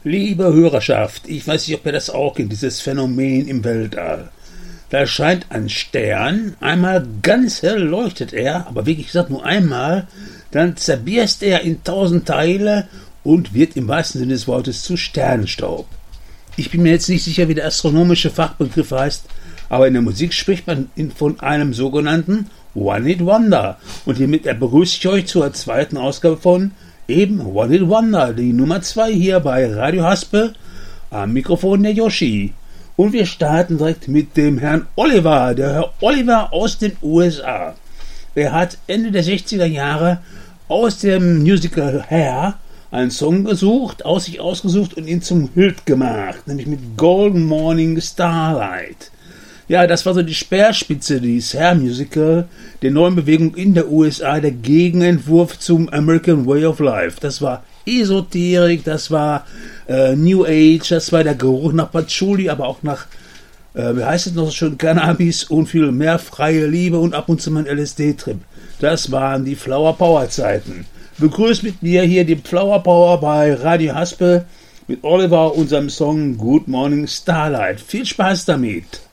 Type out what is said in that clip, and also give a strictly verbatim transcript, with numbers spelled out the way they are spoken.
Liebe Hörerschaft, ich weiß nicht, ob ihr das auch kennt, dieses Phänomen im Weltall. Da erscheint ein Stern, einmal ganz hell leuchtet er, aber wirklich gesagt nur einmal, dann zerbierst er in tausend Teile und wird im wahrsten Sinne des Wortes zu Sternenstaub. Ich bin mir jetzt nicht sicher, wie der astronomische Fachbegriff heißt, aber in der Musik spricht man von einem sogenannten One-Hit-Wonder. Und hiermit begrüße ich euch zur zweiten Ausgabe von eben One-Hit-Wonder, die Nummer zwei hier bei Radio Haspe, am Mikrofon der Yoshi. Und wir starten direkt mit dem Herrn Oliver, der Herr Oliver aus den U S A. Er hat Ende der sechziger Jahre aus dem Musical Hair einen Song gesucht, aus sich ausgesucht und ihn zum Hit gemacht, nämlich mit Golden Morning Starlight. Ja, das war so die Speerspitze des Hair-Musical, der neuen Bewegung in der U S A, der Gegenentwurf zum American Way of Life. Das war Esoterik, das war äh, New Age, das war der Geruch nach Patchouli, aber auch nach, äh, wie heißt es noch so schön, Cannabis und viel mehr freie Liebe und ab und zu mal ein L S D-Trip. Das waren die Flower Power Zeiten. Begrüßt mit mir hier die Flower Power bei Radio Haspe mit Oliver, unserem Song Good Morning Starlight. Viel Spaß damit!